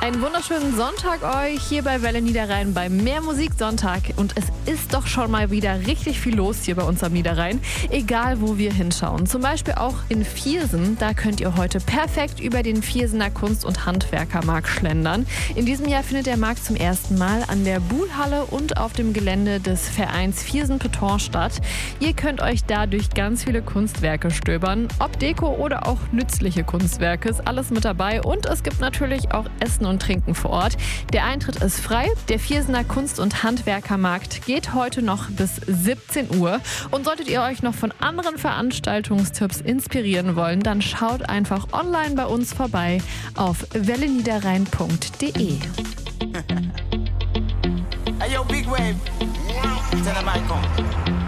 Einen wunderschönen Sonntag euch hier bei Welle Niederrhein beim Mehr Musik Sonntag. Und es ist doch schon mal wieder richtig viel los hier bei uns am Niederrhein, egal wo wir hinschauen. Zum Beispiel auch in Viersen, da könnt ihr heute perfekt über den Viersener Kunst- und Handwerkermarkt schlendern. In diesem Jahr findet der Markt zum ersten Mal an der Buhlhalle und auf dem Gelände des Vereins Viersen Beton statt. Ihr könnt euch da durch ganz viele Kunstwerke stöbern, ob Deko oder auch nützliche Kunstwerke, ist alles mit dabei. Und es gibt natürlich auch Essen und Trinken vor Ort. Der Eintritt ist frei. Der Viersener Kunst- und Handwerkermarkt geht heute noch bis 17 Uhr. Und solltet ihr euch noch von anderen Veranstaltungstipps inspirieren wollen, dann schaut einfach online bei uns vorbei auf welleniederrhein.de. Hey yo, Big Wave. Tell them I come.